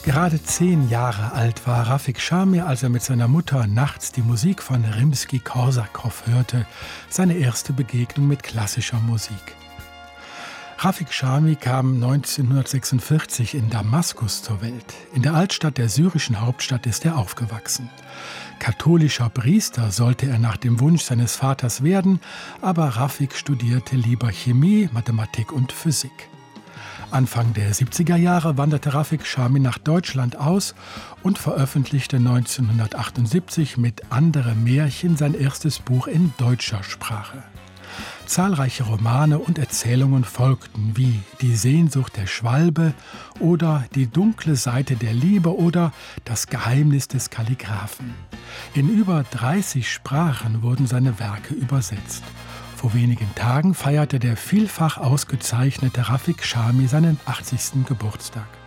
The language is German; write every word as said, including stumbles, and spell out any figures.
Gerade zehn Jahre alt war Rafik Schamir, als er mit seiner Mutter nachts die Musik von Rimski-Korsakow hörte, seine erste Begegnung mit klassischer Musik. Rafik Schamir kam neunzehnhundertsechsundvierzig in Damaskus zur Welt. In der Altstadt der syrischen Hauptstadt ist er aufgewachsen. Katholischer Priester sollte er nach dem Wunsch seines Vaters werden, aber Rafik studierte lieber Chemie, Mathematik und Physik. Anfang der siebziger Jahre wanderte Rafik Schamir nach Deutschland aus und veröffentlichte neunzehnhundertachtundsiebzig mit Andere Märchen sein erstes Buch in deutscher Sprache. Zahlreiche Romane und Erzählungen folgten, wie Die Sehnsucht der Schwalbe oder Die dunkle Seite der Liebe oder Das Geheimnis des Kalligraphen. In über dreißig Sprachen wurden seine Werke übersetzt. Vor wenigen Tagen feierte der vielfach ausgezeichnete Rafik Schamir seinen achtzigsten Geburtstag.